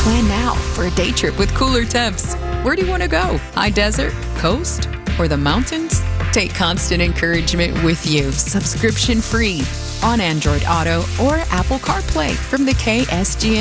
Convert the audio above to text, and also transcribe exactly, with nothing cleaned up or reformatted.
Plan now for a day trip with cooler temps. Where do you want to go? High desert, coast, or the mountains? Take Constant Encouragement with you, subscription free, on Android Auto or Apple CarPlay from the K S G N